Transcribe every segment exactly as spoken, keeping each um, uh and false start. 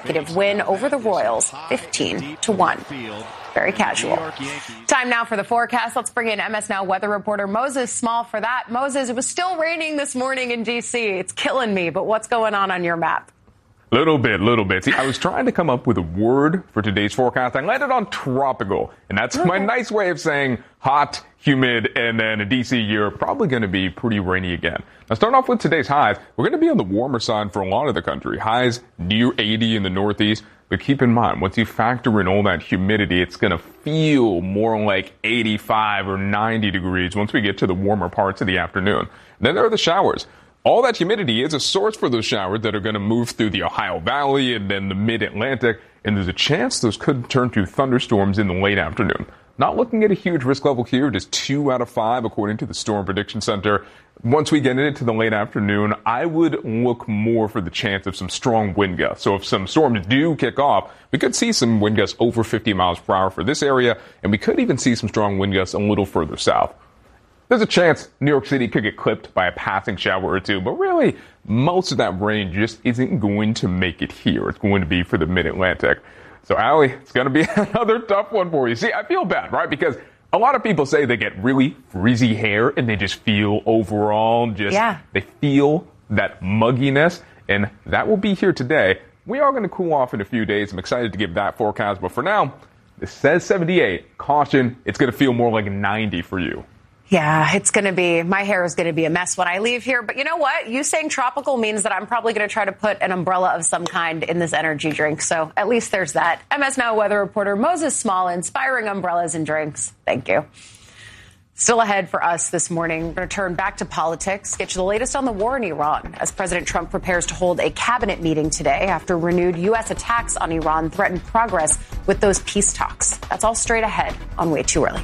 win over the Royals, fifteen to one. Very casual. Time now for the forecast. Let's bring in M S Now weather reporter Moses Small for that. Moses, it was still raining this morning in D C. It's killing me, but what's going on on your map? Little bit, little bit. See, I was trying to come up with a word for today's forecast. I landed on tropical, and that's my nice way of saying hot, humid, and then in D C, you're probably going to be pretty rainy again. Now, starting off with today's highs, we're going to be on the warmer side for a lot of the country. Highs near eighty in the Northeast. But keep in mind, once you factor in all that humidity, it's going to feel more like eighty-five or ninety degrees once we get to the warmer parts of the afternoon. Then there are the showers. All that humidity is a source for those showers that are going to move through the Ohio Valley and then the mid-Atlantic, and there's a chance those could turn to thunderstorms in the late afternoon. Not looking at a huge risk level here, just two out of five according to the Storm Prediction Center. Once we get into the late afternoon, I would look more for the chance of some strong wind gusts. So if some storms do kick off, we could see some wind gusts over fifty miles per hour for this area, and we could even see some strong wind gusts a little further south. There's a chance New York City could get clipped by a passing shower or two, but really, most of that rain just isn't going to make it here. It's going to be for the mid-Atlantic. So, Allie, it's going to be another tough one for you. See, I feel bad, right? Because a lot of people say they get really frizzy hair and they just feel overall just, yeah. they feel that mugginess, and that will be here today. We are going to cool off in a few days. I'm excited to give that forecast, but for now, it says seventy-eight. Caution, it's going to feel more like ninety for you. Yeah, it's going to be, my hair is going to be a mess when I leave here. But you know what? You saying tropical means that I'm probably going to try to put an umbrella of some kind in this energy drink. So at least there's that. M S Now weather reporter Moses Small, inspiring umbrellas and drinks. Thank you. Still ahead for us this morning, we're going to turn back to politics, get you the latest on the war in Iran as President Trump prepares to hold a cabinet meeting today after renewed U S attacks on Iran threaten progress with those peace talks. That's all straight ahead on Way Too Early.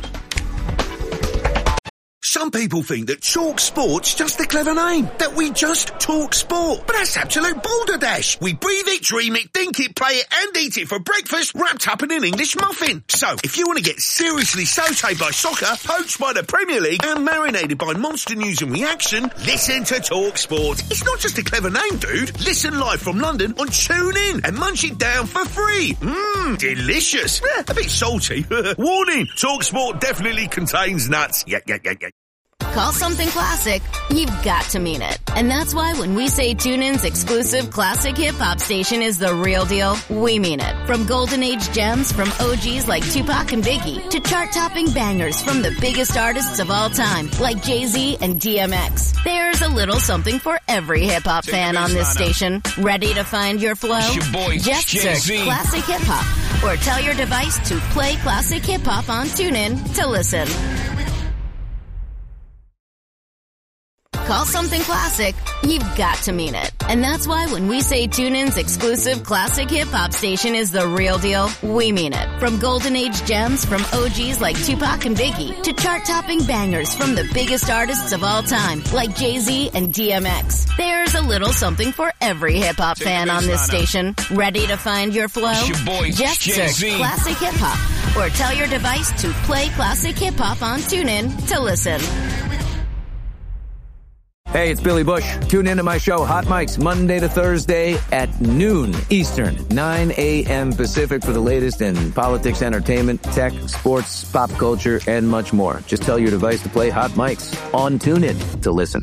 Some people think that Talk Sport's just a clever name, that we just talk sport. But that's absolute balderdash. We breathe it, dream it, think it, play it, and eat it for breakfast, wrapped up in an English muffin. So, if you want to get seriously sautéed by soccer, poached by the Premier League, and marinated by monster news and reaction, listen to Talk Sport. It's not just a clever name, dude. Listen live from London on TuneIn and munch it down for free. Mmm, delicious. Eh, a bit salty. Warning, Talk Sport definitely contains nuts. Yeah, yeah, yeah, yeah. Call something classic, you've got to mean it. And that's why when we say TuneIn's exclusive classic hip-hop station is the real deal, we mean it. From golden age gems from O Gs like Tupac and Biggie to chart-topping bangers from the biggest artists of all time like Jay-Z and D M X. There's a little something for every hip-hop fan on this station. Ready to find your flow? Your boy, Just Jay-Z. search Classic Hip-Hop or tell your device to play Classic Hip-Hop on TuneIn to listen. Call something classic, you've got to mean it. And that's why when we say TuneIn's exclusive classic hip-hop station is the real deal, we mean it. From golden age gems from O Gs like Tupac and Biggie to chart-topping bangers from the biggest artists of all time like Jay-Z and D M X. There's a little something for every hip-hop fan on this station. Ready to find your flow? Your boy, Just Jay-Z. search Classic Hip-Hop or tell your device to play Classic Hip-Hop on TuneIn to listen. Hey, it's Billy Bush. Tune into my show, Hot Mics, Monday to Thursday at noon Eastern, nine a.m. Pacific for the latest in politics, entertainment, tech, sports, pop culture, and much more. Just tell your device to play Hot Mics on TuneIn to listen.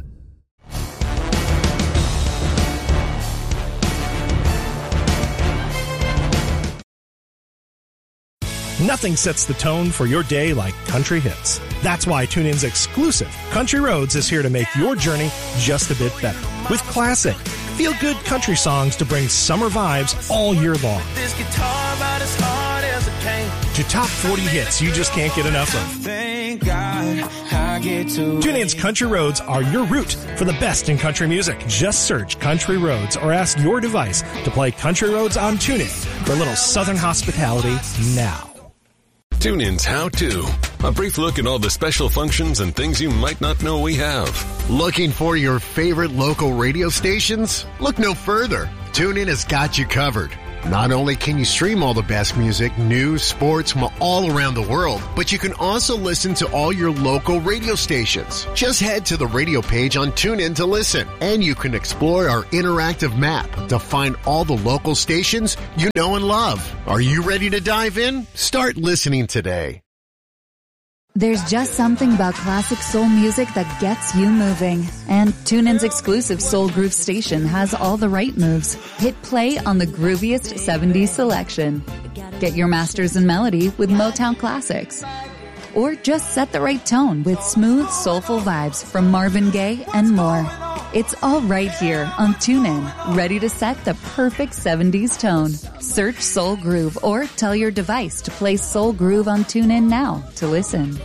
Nothing sets the tone for your day like country hits. That's why TuneIn's exclusive Country Roads is here to make your journey just a bit better. With classic, feel-good country songs to bring summer vibes all year long. This guitar about as hard as it came. To top forty hits you just can't get enough of. Thank God I get to TuneIn's Country Roads are your route for the best in country music. Just search Country Roads or ask your device to play Country Roads on TuneIn for a little southern hospitality now. TuneIn's How To. A brief look at all the special functions and things you might not know we have. Looking for your favorite local radio stations? Look no further. TuneIn has got you covered. Not only can you stream all the best music, news, sports from all around the world, but you can also listen to all your local radio stations. Just head to the radio page on TuneIn to listen, and you can explore our interactive map to find all the local stations you know and love. Are you ready to dive in? Start listening today. There's just something about classic soul music that gets you moving. And TuneIn's exclusive Soul Groove station has all the right moves. Hit play on the grooviest seventies selection. Get your masters in melody with Motown classics. Or just set the right tone with smooth, soulful vibes from Marvin Gaye and more. It's all right here on TuneIn, ready to set the perfect seventies tone. Search Soul Groove or tell your device to play Soul Groove on TuneIn now to listen.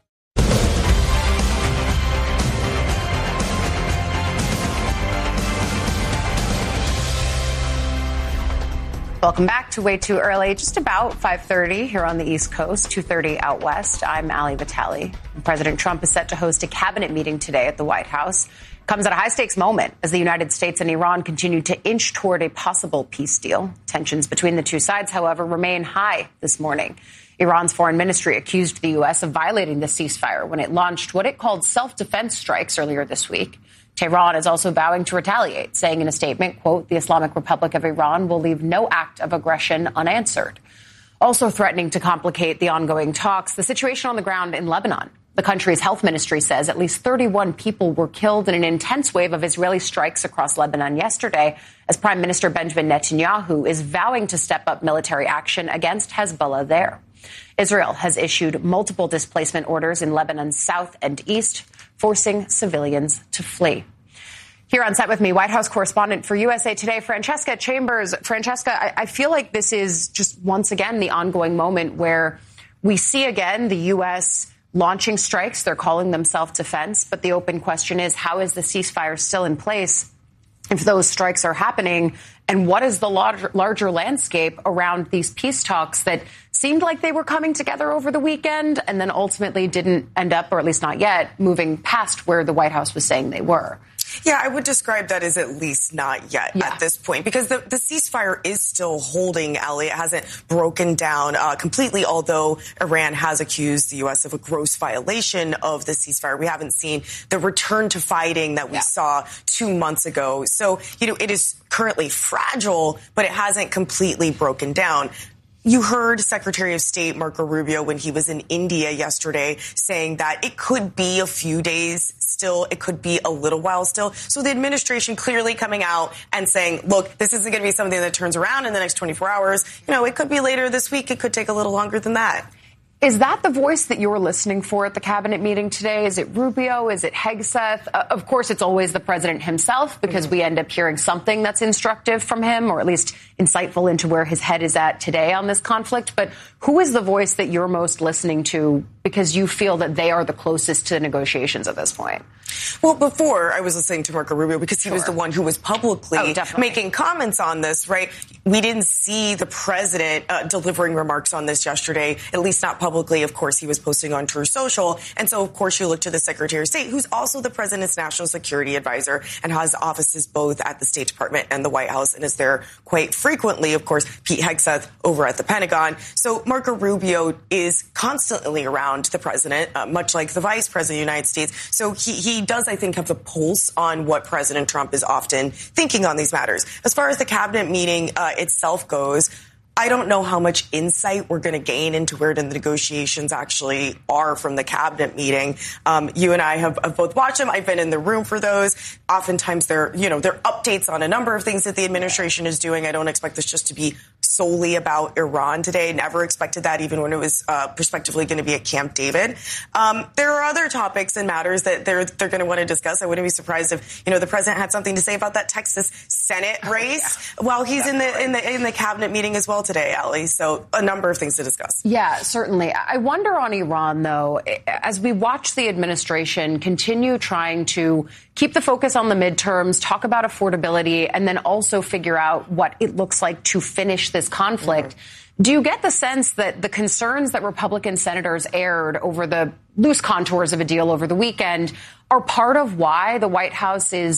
Welcome back to Way Too Early, just about five thirty here on the East Coast, two thirty out west. I'm Ali Vitale. President Trump is set to host a cabinet meeting today at the White House. Comes at a high-stakes moment as the United States and Iran continue to inch toward a possible peace deal. Tensions between the two sides, however, remain high this morning. Iran's foreign ministry accused the U S of violating the ceasefire when it launched what it called self-defense strikes earlier this week. Tehran is also vowing to retaliate, saying in a statement, quote, the Islamic Republic of Iran will leave no act of aggression unanswered. Also threatening to complicate the ongoing talks, the situation on the ground in Lebanon. The country's health ministry says at least thirty-one people were killed in an intense wave of Israeli strikes across Lebanon yesterday, as Prime Minister Benjamin Netanyahu is vowing to step up military action against Hezbollah there. Israel has issued multiple displacement orders in Lebanon's south and east, forcing civilians to flee. Here on set with me, White House correspondent for U S A Today, Francesca Chambers. Francesca, I, I feel like this is just once again the ongoing moment where we see again the U S launching strikes. They're calling them self-defense. But the open question is, how is the ceasefire still in place if those strikes are happening? And what is the larger, larger landscape around these peace talks that seemed like they were coming together over the weekend and then ultimately didn't end up, or at least not yet, moving past where the White House was saying they were? Yeah, I would describe that as at least not yet yeah. at this point, because the, the ceasefire is still holding, Ellie. It hasn't broken down uh, completely, although Iran has accused the U S of a gross violation of the ceasefire. We haven't seen the return to fighting that we yeah. saw two months ago. So, you know, it is currently fragile, but it hasn't completely broken down. You heard Secretary of State Marco Rubio when he was in India yesterday saying that it could be a few days still, it could be a little while still. So the administration clearly coming out and saying, look, this isn't going to be something that turns around in the next twenty-four hours. You know, it could be later this week. It could take a little longer than that. Is that the voice that you're listening for at the cabinet meeting today? Is it Rubio? Is it Hegseth? Uh, of course, it's always the president himself, because mm-hmm. we end up hearing something that's instructive from him, or at least insightful into where his head is at today on this conflict. But who is the voice that you're most listening to because you feel that they are the closest to negotiations at this point? Well, before I was listening to Marco Rubio because he sure. was the one who was publicly oh, making comments on this, right? We didn't see the president uh, delivering remarks on this yesterday, at least not publicly. Of course, he was posting on Truth Social. And so, of course, you look to the Secretary of State, who's also the president's national security advisor and has offices both at the State Department and the White House and is there quite frequently. Of course, Pete Hegseth over at the Pentagon. So Marco Rubio is constantly around the president, uh, much like the vice president of the United States. So he, he does, I think, have the pulse on what President Trump is often thinking on these matters. As far as the cabinet meeting uh, itself goes, I don't know how much insight we're going to gain into where the negotiations actually are from the cabinet meeting. Um, you and I have, have both watched them. I've been in the room for those. Oftentimes they're, you know, they're updates on a number of things that the administration is doing. I don't expect this just to be solely about Iran today. Never expected that, even when it was uh, prospectively going to be at Camp David. Um, there are other topics and matters that they're they're going to want to discuss. I wouldn't be surprised if, you know, the president had something to say about that Texas Senate race oh, yeah. while he's yeah, in the right. in the in the cabinet meeting as well today, Ali. So a number of things to discuss. Yeah, certainly. I wonder on Iran, though, as we watch the administration continue trying to keep the focus on the midterms, talk about affordability, and then also figure out what it looks like to finish this conflict. Mm-hmm. Do you get the sense that the concerns that Republican senators aired over the loose contours of a deal over the weekend are part of why the White House is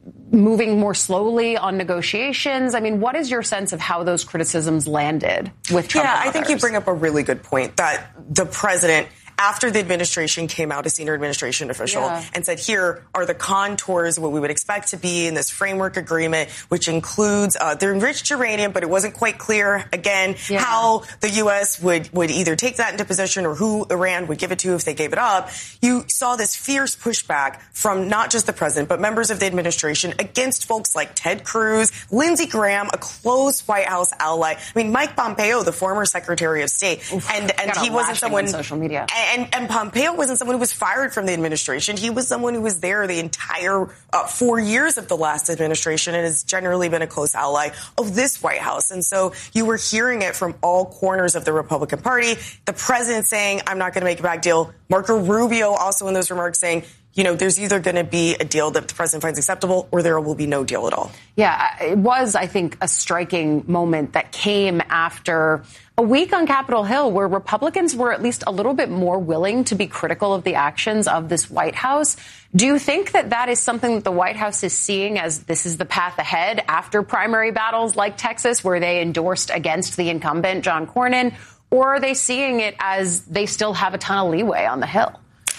moving more slowly on negotiations? I mean, what is your sense of how those criticisms landed with Trump? Yeah, and I think others? you bring up a really good point that the president, after the administration came out, a senior administration official, Yeah. and said, here are the contours of what we would expect to be in this framework agreement, which includes uh, the enriched uranium, but it wasn't quite clear, again, Yeah. how the U S would, would either take that into position or who Iran would give it to if they gave it up. You saw this fierce pushback from not just the president, but members of the administration against folks like Ted Cruz, Lindsey Graham, a close White House ally. I mean, Mike Pompeo, the former Secretary of State, Oof, and, and got a he wasn't lashing someone... on social media. And, and Pompeo wasn't someone who was fired from the administration. He was someone who was there the entire uh, four years of the last administration and has generally been a close ally of this White House. And so you were hearing it from all corners of the Republican Party. The president saying, I'm not going to make a bad deal. Marco Rubio also in those remarks saying, you know, there's either going to be a deal that the president finds acceptable or there will be no deal at all. Yeah, it was, I think, a striking moment that came after a week on Capitol Hill where Republicans were at least a little bit more willing to be critical of the actions of this White House. Do you think that that is something that the White House is seeing as this is the path ahead after primary battles like Texas, where they endorsed against the incumbent, John Cornyn? Or are they seeing it as they still have a ton of leeway on the Hill?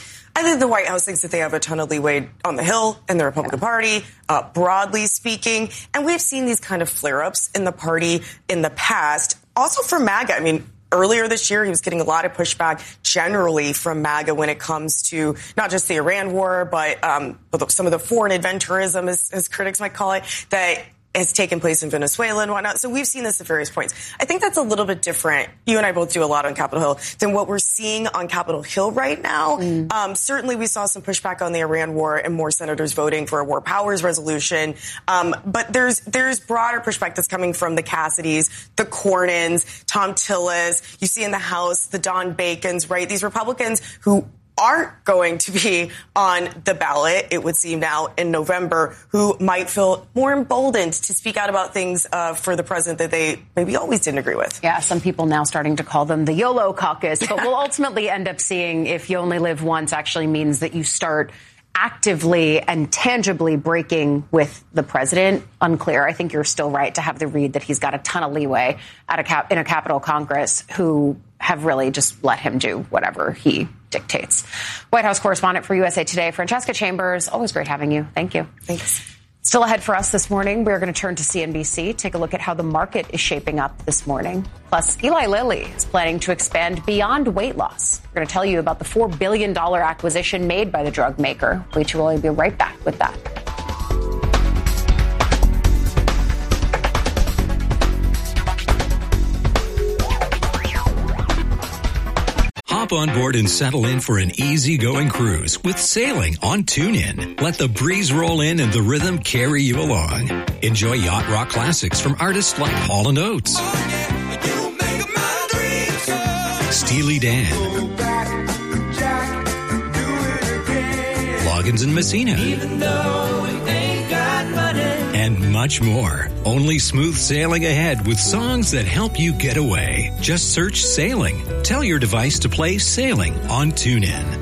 I think the White House thinks that they have a ton of leeway on the Hill and the Republican yeah. Party, uh, broadly speaking. And we've seen these kind of flare-ups in the party in the past. Also from MAGA. I mean, earlier this year, he was getting a lot of pushback generally from MAGA when it comes to not just the Iran war, but, um, but some of the foreign adventurism, as, as critics might call it, that has taken place in Venezuela and whatnot. So we've seen this at various points. I think that's a little bit different. You and I both do a lot on Capitol Hill than what we're seeing on Capitol Hill right now. Mm. Um, certainly we saw some pushback on the Iran war and more senators voting for a war powers resolution. Um, but there's, there's broader pushback that's coming from the Cassidys, the Cornyns, Tom Tillis. You see in the House, the Don Bacons, right? These Republicans who aren't going to be on the ballot, it would seem now, in November, who might feel more emboldened to speak out about things uh, for the president that they maybe always didn't agree with. Yeah, some people now starting to call them the YOLO caucus, but we'll ultimately end up seeing if you only live once actually means that you start actively and tangibly breaking with the president. Unclear. I think you're still right to have the read that he's got a ton of leeway at a cap- in a Capitol Congress who have really just let him do whatever he dictates. White House correspondent for U S A Today, Francesca Chambers. Always great having you. Thank you. Thanks. Still ahead for us this morning, we're going to turn to C N B C, take a look at how the market is shaping up this morning. Plus, Eli Lilly is planning to expand beyond weight loss. We're going to tell you about the four billion dollars acquisition made by the drug maker. We will be right back with that. Hop on board and settle in for an easygoing cruise with sailing on TuneIn. Let the breeze roll in and the rhythm carry you along. Enjoy yacht rock classics from artists like Hall and Oates, Steely Dan, Loggins and Messina, and much more. Only smooth sailing ahead with songs that help you get away. Just search Sailing. Tell your device to play Sailing on TuneIn.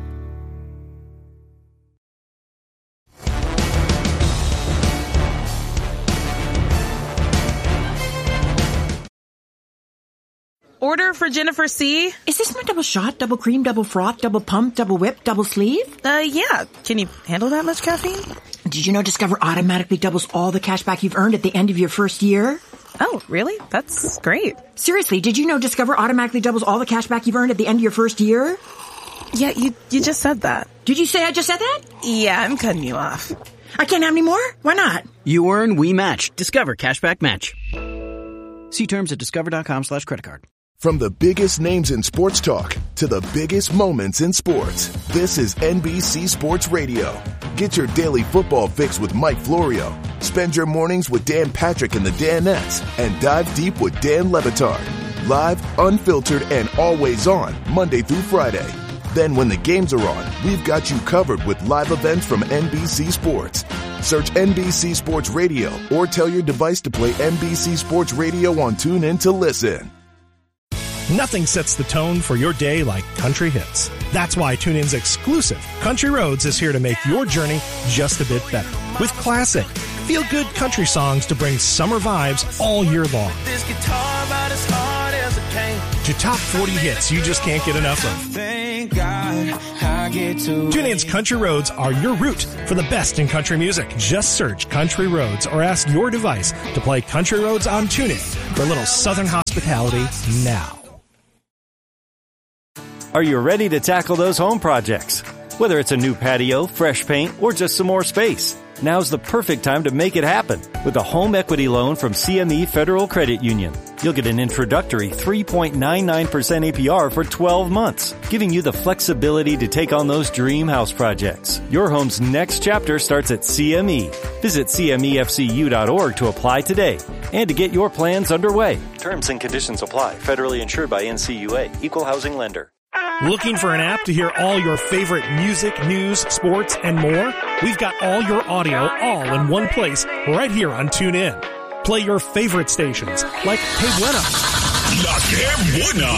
Order for Jennifer C. Is this my double shot, double cream, double froth, double pump, double whip, double sleeve? Uh, yeah. Can you handle that much caffeine? Did you know Discover automatically doubles all the cash back you've earned at the end of your first year? Oh, really? That's great. Seriously, did you know Discover automatically doubles all the cash back you've earned at the end of your first year? Yeah, you you just said that. Did you say I just said that? Yeah, I'm cutting you off. I can't have any more? Why not? You earn, we match. Discover Cashback Match. See terms at discover.com slash credit card. From the biggest names in sports talk to the biggest moments in sports, this is N B C Sports Radio. Get your daily football fix with Mike Florio. Spend your mornings with Dan Patrick and the Danettes, and dive deep with Dan Le Batard. Live, unfiltered, and always on, Monday through Friday. Then when the games are on, we've got you covered with live events from N B C Sports. Search N B C Sports Radio or tell your device to play N B C Sports Radio on TuneIn to listen. Nothing sets the tone for your day like country hits. That's why TuneIn's exclusive Country Roads is here to make your journey just a bit better. With classic, feel-good country songs to bring summer vibes all year long. This guitar about as hard as it came. To top forty hits you just can't get enough of. Thank God I get to. TuneIn's Country Roads are your route for the best in country music. Just search Country Roads or ask your device to play Country Roads on TuneIn for a little southern hospitality now. Are you ready to tackle those home projects? Whether it's a new patio, fresh paint, or just some more space, now's the perfect time to make it happen with a home equity loan from C M E Federal Credit Union. You'll get an introductory three point nine nine percent A P R for twelve months, giving you the flexibility to take on those dream house projects. Your home's next chapter starts at C M E. Visit C M E F C U dot org to apply today and to get your plans underway. Terms and conditions apply. Federally insured by N C U A. Equal housing lender. Looking for an app to hear all your favorite music, news, sports, and more? We've got all your audio all in one place right here on TuneIn. Play your favorite stations like Hey Buena, La Que Buena,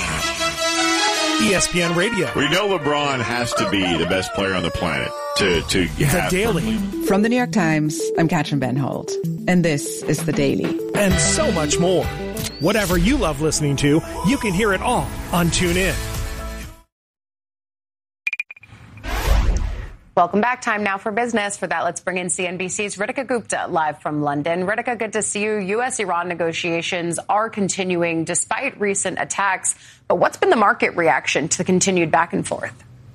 E S P N Radio. We know LeBron has to be the best player on the planet to, to have. The Daily. From the New York Times, I'm Katrin Ben Holt, and this is The Daily. And so much more. Whatever you love listening to, you can hear it all on TuneIn. Welcome back. Time now for business. For that, let's bring in C N B C's Ritika Gupta live from London. Ritika, good to see you. U S Iran negotiations are continuing despite recent attacks. But what's been the market reaction to the continued back and forth?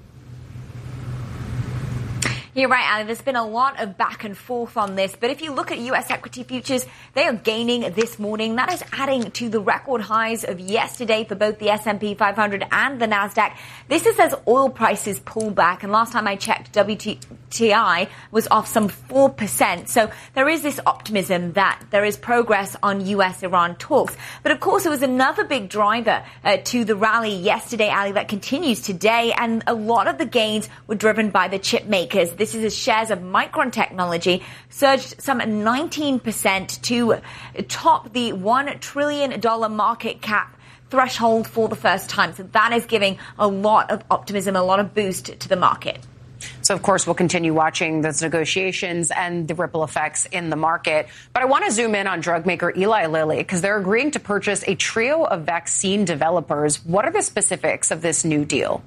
You're right, Ali. There's been a lot of back and forth on this. But if you look at U S equity futures, they are gaining this morning. That is adding to the record highs of yesterday for both the S and P five hundred and the NASDAQ. This is as oil prices pull back. And last time I checked, W T I was off some four percent. So there is this optimism that there is progress on U S Iran talks. But of course, there was another big driver uh, to the rally yesterday, Ali, that continues today. And a lot of the gains were driven by the chip makers. This is as shares of Micron Technology surged some nineteen percent to top the one trillion dollars market cap threshold for the first time. So that is giving a lot of optimism, a lot of boost to the market. So, of course, we'll continue watching those negotiations and the ripple effects in the market. But I want to zoom in on drug maker Eli Lilly because they're agreeing to purchase a trio of vaccine developers. What are the specifics of this new deal?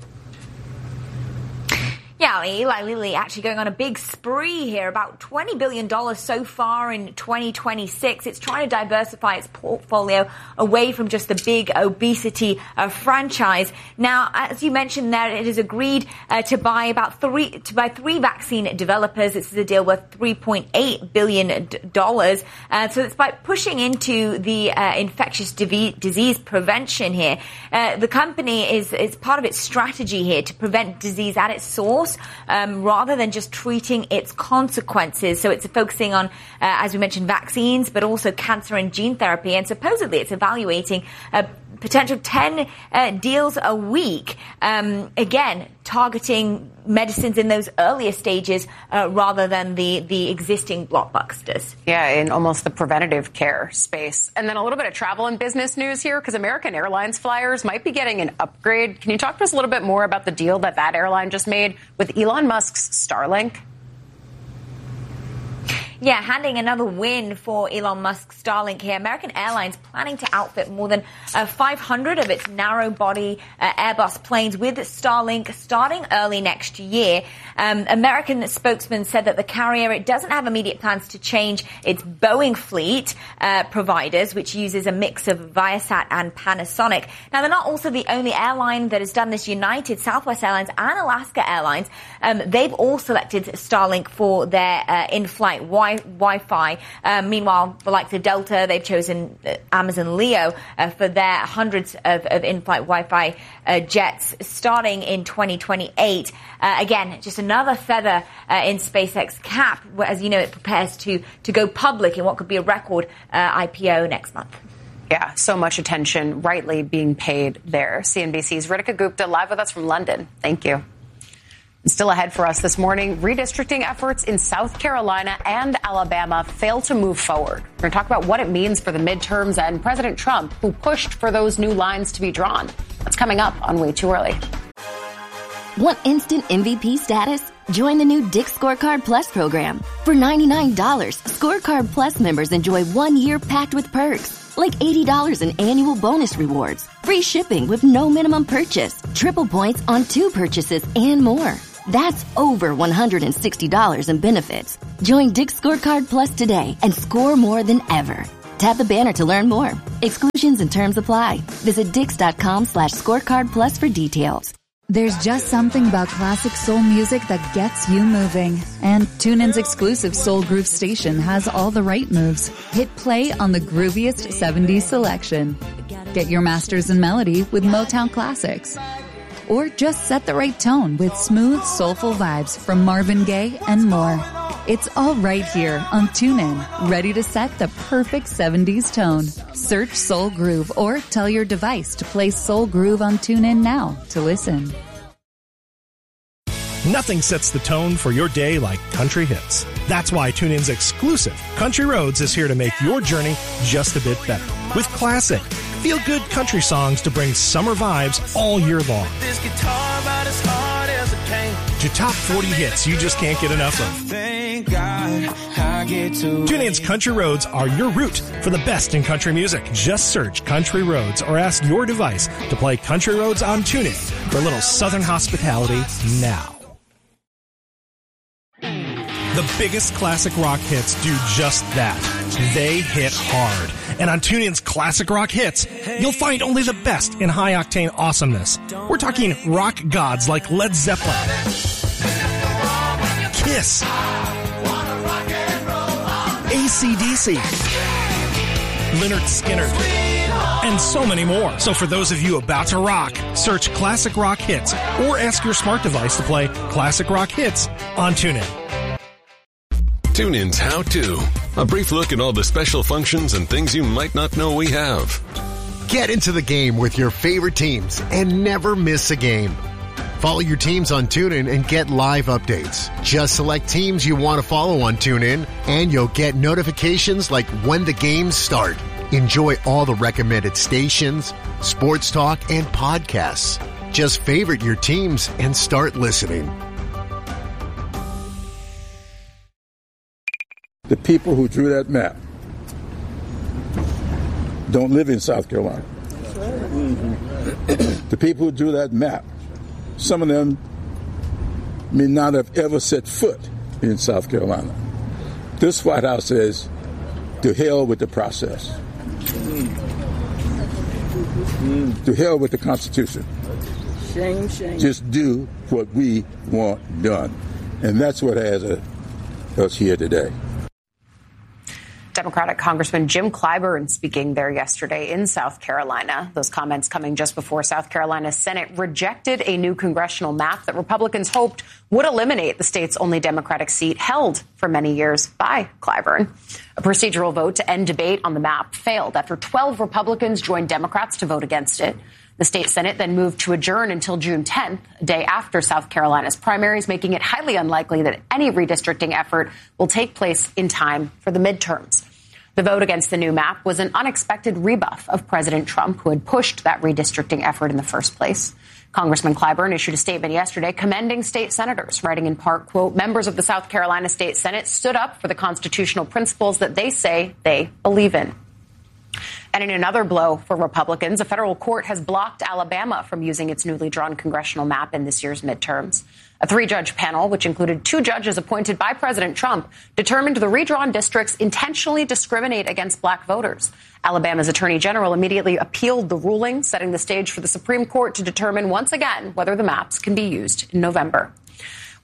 Yeah, Eli Lilly actually going on a big spree here, about twenty billion dollars so far in twenty twenty-six. It's trying to diversify its portfolio away from just the big obesity uh, franchise. Now, as you mentioned there, it has agreed uh, to buy about three, to buy three vaccine developers. This is a deal worth three point eight billion dollars. Uh, so it's by pushing into the uh, infectious disease prevention here. Uh, the company is, is part of its strategy here to prevent disease at its source. Um, rather than just treating its consequences. So it's focusing on, uh, as we mentioned, vaccines, but also cancer and gene therapy. And supposedly it's evaluating a potential ten uh, deals a week. Um, again, targeting medicines in those earlier stages uh, rather than the, the existing blockbusters. Yeah, in almost the preventative care space. And then a little bit of travel and business news here because American Airlines flyers might be getting an upgrade. Can you talk to us a little bit more about the deal that that airline just made with Elon Musk's Starlink? Yeah, handing another win for Elon Musk's Starlink here. American Airlines planning to outfit more than uh, five hundred of its narrow-body uh, Airbus planes with Starlink starting early next year. Um, American spokesman said that the carrier, it doesn't have immediate plans to change its Boeing fleet uh, providers, which uses a mix of Viasat and Panasonic. Now, they're not also the only airline that has done this. United, Southwest Airlines, and Alaska Airlines, um, they've all selected Starlink for their uh, in-flight Wi- Wi-Fi. Uh, meanwhile, the likes of Delta, they've chosen uh, Amazon Leo uh, for their hundreds of, of in-flight Wi-Fi uh, jets starting in twenty twenty-eight. Uh, again, just another feather uh, in SpaceX cap, where, as you know, it prepares to, to go public in what could be a record uh, I P O next month. Yeah, so much attention rightly being paid there. C N B C's Ritika Gupta live with us from London. Thank you. Still ahead for us this morning, redistricting efforts in South Carolina and Alabama fail to move forward. We're going to talk about what it means for the midterms and President Trump, who pushed for those new lines to be drawn. That's coming up on Way Too Early. Want instant M V P status? Join the new Dick's Scorecard Plus program. For ninety-nine dollars, Scorecard Plus members enjoy one year packed with perks, like eighty dollars in annual bonus rewards, free shipping with no minimum purchase, triple points on two purchases, and more. That's over one hundred sixty dollars in benefits. Join Dick's Scorecard Plus today and score more than ever. Tap the banner to learn more. Exclusions and terms apply. Visit dix.com slash scorecard plus for details. There's just something about classic soul music that gets you moving. And TuneIn's exclusive Soul Groove station has all the right moves. Hit play on the grooviest seventies selection. Get your masters in melody with Motown classics. Or just set the right tone with smooth, soulful vibes from Marvin Gaye and more. It's all right here on TuneIn, ready to set the perfect seventies tone. Search Soul Groove or tell your device to play Soul Groove on TuneIn now to listen. Nothing sets the tone for your day like country hits. That's why TuneIn's exclusive Country Roads is here to make your journey just a bit better. With classic, feel-good country songs to bring summer vibes all year long. This guitar about as hard as a cane. To top forty hits you just can't get enough of. Thank God I get to. TuneIn's Country Roads are your route for the best in country music. Just search Country Roads or ask your device to play Country Roads on TuneIn for a little Southern hospitality now. The biggest classic rock hits do just that. They hit hard. And on TuneIn's Classic Rock Hits, you'll find only the best in high-octane awesomeness. We're talking rock gods like Led Zeppelin, Kiss, A C D C, Lynyrd Skynyrd, and so many more. So for those of you about to rock, search Classic Rock Hits or ask your smart device to play Classic Rock Hits on TuneIn. TuneIn's How To. A brief look at all the special functions and things you might not know we have. Get into the game with your favorite teams and never miss a game. Follow your teams on TuneIn and get live updates. Just select teams you want to follow on TuneIn, and you'll get notifications like when the games start. Enjoy all the recommended stations, sports talk, and podcasts. Just favorite your teams and start listening. The people who drew that map don't live in South Carolina. The people who drew that map, some of them may not have ever set foot in South Carolina. This White House says, to hell with the process. To hell with the Constitution. Shame, shame. Just do what we want done. And that's what has a, us here today. Democratic Congressman Jim Clyburn speaking there yesterday in South Carolina. Those comments coming just before South Carolina's Senate rejected a new congressional map that Republicans hoped would eliminate the state's only Democratic seat held for many years by Clyburn. A procedural vote to end debate on the map failed after twelve Republicans joined Democrats to vote against it. The state Senate then moved to adjourn until June tenth, a day after South Carolina's primaries, making it highly unlikely that any redistricting effort will take place in time for the midterms. The vote against the new map was an unexpected rebuff of President Trump, who had pushed that redistricting effort in the first place. Congressman Clyburn issued a statement yesterday commending state senators, writing in part, quote, members of the South Carolina State Senate stood up for the constitutional principles that they say they believe in. And in another blow for Republicans, a federal court has blocked Alabama from using its newly drawn congressional map in this year's midterms. A three-judge panel, which included two judges appointed by President Trump, determined the redrawn districts intentionally discriminate against black voters. Alabama's attorney general immediately appealed the ruling, setting the stage for the Supreme Court to determine once again whether the maps can be used in November.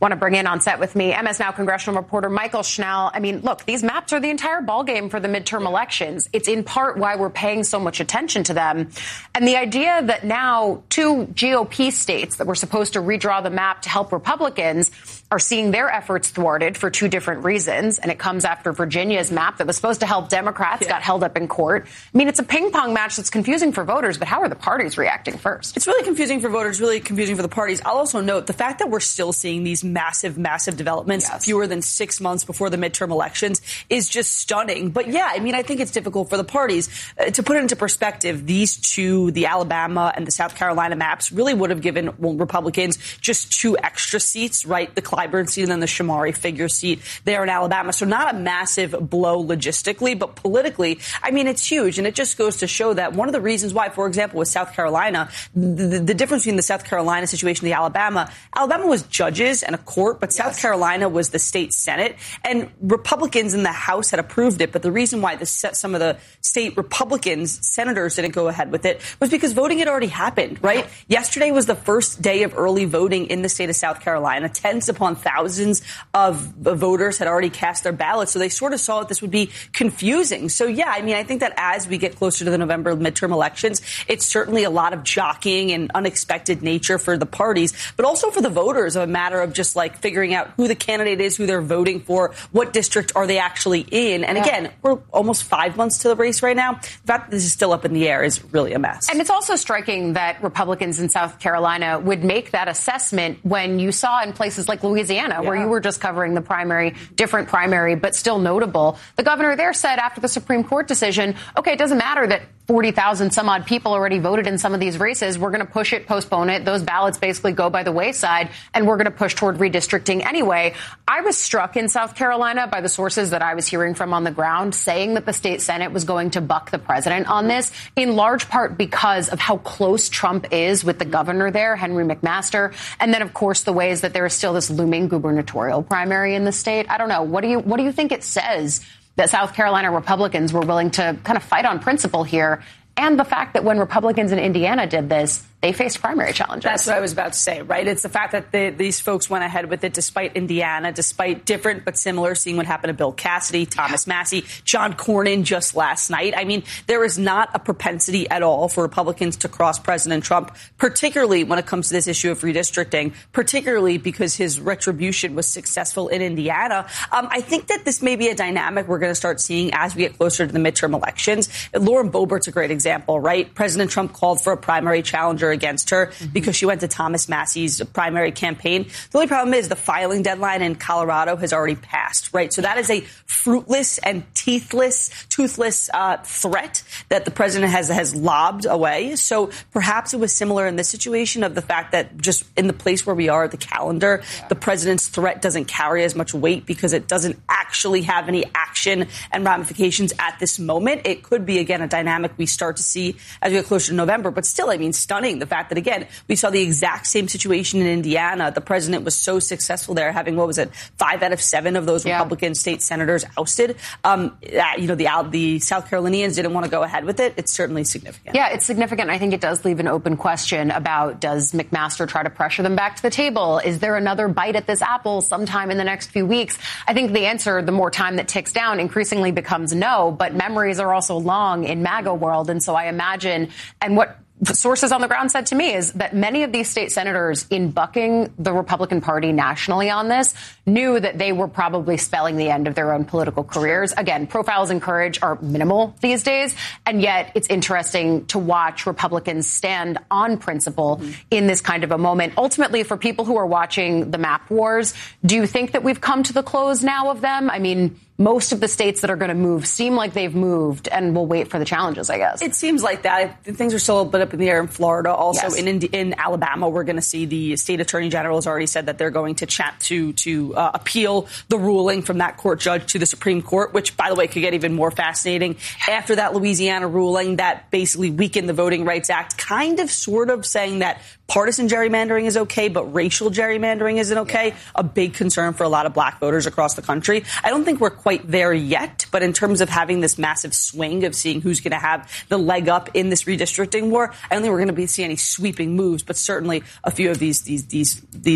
want to bring in on set with me M S Now congressional reporter Michael Schnell. I mean, look, these maps are the entire ballgame for the midterm elections. It's in part why we're paying so much attention to them. And the idea that now two G O P states that were supposed to redraw the map to help Republicans are seeing their efforts thwarted for two different reasons. And it comes after Virginia's map that was supposed to help Democrats yeah. got held up in court. I mean, it's a ping pong match that's confusing for voters, but how are the parties reacting first? It's really confusing for voters, really confusing for the parties. I'll also note the fact that we're still seeing these massive, massive developments yes. fewer than six months before the midterm elections is just stunning. But yeah, I mean, I think it's difficult for the parties. Uh, to put it into perspective, these two, the Alabama and the South Carolina maps, really would have given well, Republicans just two extra seats, right? The Clyburn seat and then the Shamari Figure seat there in Alabama. So not a massive blow logistically, but politically, I mean, it's huge. And it just goes to show that one of the reasons why, for example, with South Carolina, the, the, the difference between the South Carolina situation and the Alabama, Alabama was judges and a court, but yes. South Carolina was the state Senate. And Republicans in the House had approved it. But the reason why the, some of the state Republicans, senators didn't go ahead with it was because voting had already happened, right? Yeah. Yesterday was the first day of early voting in the state of South Carolina. Tens upon thousands of voters had already cast their ballots. So they sort of saw that this would be confusing. So, yeah, I mean, I think that as we get closer to the November midterm elections, it's certainly a lot of jockeying and unexpected nature for the parties, but also for the voters, a matter of just like figuring out who the candidate is, who they're voting for, what district are they actually in. And yeah. again, we're almost five months to the race right now. The fact that this is still up in the air is really a mess. And it's also striking that Republicans in South Carolina would make that assessment when you saw in places like Louisiana, yeah. where you were just covering the primary, different primary, but still notable. The governor there said after the Supreme Court decision, okay, it doesn't matter that forty thousand some odd people already voted in some of these races. We're going to push it, postpone it. Those ballots basically go by the wayside, and we're going to push toward redistricting anyway. I was struck in South Carolina by the sources that I was hearing from on the ground saying that the state Senate was going to buck the president on this, in large part because of how close Trump is with the governor there, Henry McMaster, and then, of course, the ways that there is still this looming gubernatorial primary in the state. I don't know. What do you what do you think it says that South Carolina Republicans were willing to kind of fight on principle here, and the fact that when Republicans in Indiana did this, they faced primary challenges? That's what I was about to say, right? It's the fact that the, these folks went ahead with it despite Indiana, despite different but similar, seeing what happened to Bill Cassidy, Thomas Massie, John Cornyn just last night. I mean, there is not a propensity at all for Republicans to cross President Trump, particularly when it comes to this issue of redistricting, particularly because his retribution was successful in Indiana. Um, I think that this may be a dynamic we're going to start seeing as we get closer to the midterm elections. Lauren Boebert's a great example, right? President Trump called for a primary challenger against her mm-hmm. because she went to Thomas Massie's primary campaign. The only problem is the filing deadline in Colorado has already passed, right? So that is a fruitless and teethless, toothless uh, threat that the president has has lobbed away. So perhaps it was similar in this situation of the fact that just in the place where we are, the calendar, yeah. the president's threat doesn't carry as much weight because it doesn't actually have any action and ramifications at this moment. It could be, again, a dynamic we start to see as we get closer to November. But still, I mean, stunning. The fact that, again, we saw the exact same situation in Indiana. The president was so successful there, having, what was it, five out of seven of those yeah. Republican state senators ousted. Um, that, you know, the, the South Carolinians didn't want to go ahead with it. It's certainly significant. Yeah, it's significant. I think it does leave an open question about, does McMaster try to pressure them back to the table? Is there another bite at this apple sometime in the next few weeks? I think the answer, the more time that ticks down, increasingly becomes no. But memories are also long in MAGA world. And so I imagine, and what sources on the ground said to me is that many of these state senators, in bucking the Republican Party nationally on this, knew that they were probably spelling the end of their own political careers. Again, profiles in courage are minimal these days, and yet it's interesting to watch Republicans stand on principle mm-hmm. in this kind of a moment. Ultimately, for people who are watching the map wars, do you think that we've come to the close now of them? I mean, most of the states that are going to move seem like they've moved, and we'll wait for the challenges, I guess. It seems like that. Things are still a bit up in the air in Florida. Also, yes. in in Alabama, we're going to see the state attorney general has already said that they're going to chat to to uh, appeal the ruling from that court judge to the Supreme Court, which, by the way, could get even more fascinating after that Louisiana ruling that basically weakened the Voting Rights Act, kind of sort of saying that partisan gerrymandering is okay, but racial gerrymandering isn't okay. Yeah. A big concern for a lot of black voters across the country. I don't think we're quite there yet, but in terms of having this massive swing of seeing who's going to have the leg up in this redistricting war, I don't think we're going to be seeing any sweeping moves, but certainly a few of these these these these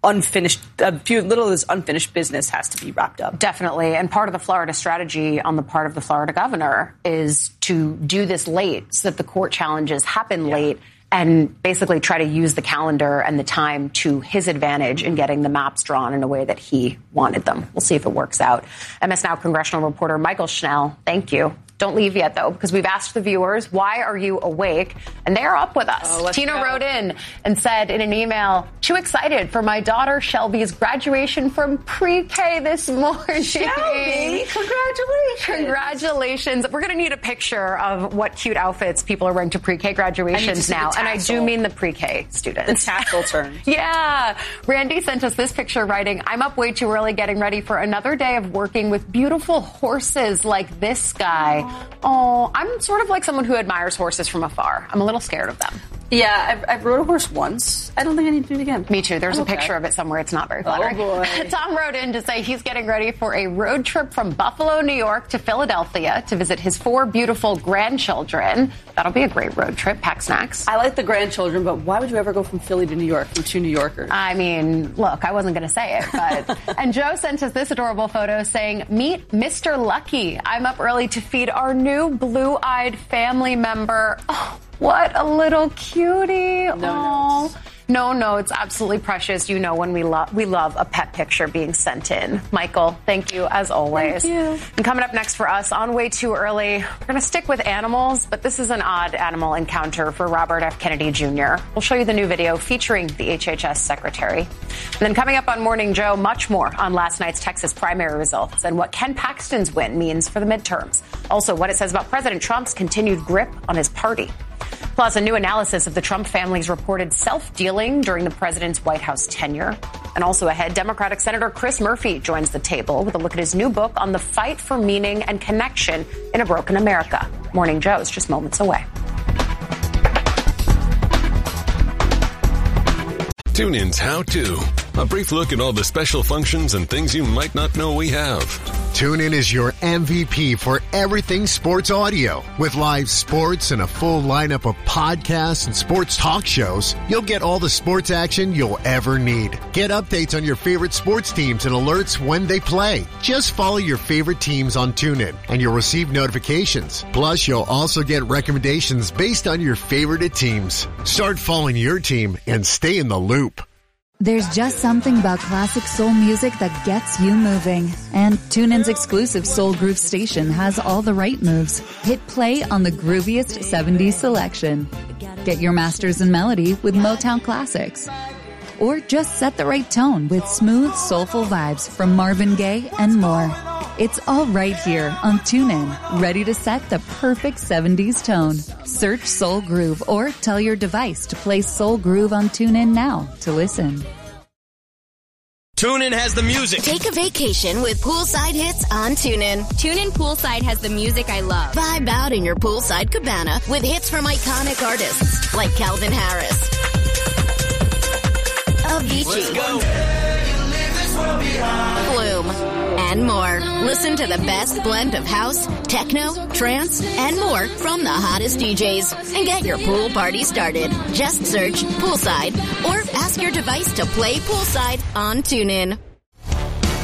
unfinished, a few little of this unfinished business has to be wrapped up. Definitely. And part of the Florida strategy on the part of the Florida governor is to do this late so that the court challenges happen yeah. late and basically try to use the calendar and the time to his advantage in getting the maps drawn in a way that he wanted them. We'll see if it works out. M S Now congressional reporter Michael Schnell, thank you. Don't leave yet, though, because we've asked the viewers, why are you awake? And they are up with us. Oh, Tina go. wrote in and said in an email, too excited for my daughter Shelby's graduation from pre-K this morning. Shelby, congratulations. Congratulations. We're going to need a picture of what cute outfits people are wearing to pre-K graduations now. And I do mean the pre-K students. The tassel turn. Yeah. Randy sent us this picture writing, I'm up way too early getting ready for another day of working with beautiful horses like this guy. Oh, I'm sort of like someone who admires horses from afar. I'm a little scared of them. Yeah, I've, I've rode a horse once. I don't think I need to do it again. Me too. There's I'm a okay. picture of it somewhere. It's not very flattering. Oh, boy. Tom wrote in to say he's getting ready for a road trip from Buffalo, New York to Philadelphia to visit his four beautiful grandchildren. That'll be a great road trip. Pack snacks. I like the grandchildren, but why would you ever go from Philly to New York from two New Yorkers? I mean, look, I wasn't going to say it, but... And Joe sent us this adorable photo saying, meet Mister Lucky. I'm up early to feed our new blue-eyed family member. Oh, what a little cutie. No Aww. notes. No notes. Absolutely precious. You know when we love we love a pet picture being sent in. Michael, thank you as always. Thank you. And coming up next for us on Way Too Early, we're going to stick with animals, but this is an odd animal encounter for Robert F. Kennedy Junior We'll show you the new video featuring the H H S secretary. And then coming up on Morning Joe, much more on last night's Texas primary results and what Ken Paxton's win means for the midterms. Also, what it says about President Trump's continued grip on his party. Plus, a new analysis of the Trump family's reported self-dealing during the president's White House tenure. And also ahead, Democratic Senator Chris Murphy joins the table with a look at his new book on the fight for meaning and connection in a broken America. Morning Joe is just moments away. TuneIn's How To. A brief look at all the special functions and things you might not know we have. TuneIn is your M V P for everything sports audio. With live sports and a full lineup of podcasts and sports talk shows, you'll get all the sports action you'll ever need. Get updates on your favorite sports teams and alerts when they play. Just follow your favorite teams on TuneIn and you'll receive notifications. Plus, you'll also get recommendations based on your favorite teams. Start following your team and stay in the loop. There's just something about classic soul music that gets you moving. And TuneIn's exclusive Soul Groove station has all the right moves. Hit play on the grooviest seventies selection. Get your masters in melody with Motown classics. Or just set the right tone with smooth, soulful vibes from Marvin Gaye and more. It's all right here on TuneIn, ready to set the perfect seventies tone. Search Soul Groove or tell your device to play Soul Groove on TuneIn now to listen. TuneIn has the music. Take a vacation with poolside hits on TuneIn. TuneIn Poolside has the music I love. Vibe out in your poolside cabana with hits from iconic artists like Calvin Harris, Avicii, Flume, and more. Listen to the best blend of house, techno, trance, and more from the hottest D Js. And get your pool party started. Just search Poolside or ask your device to play Poolside on TuneIn.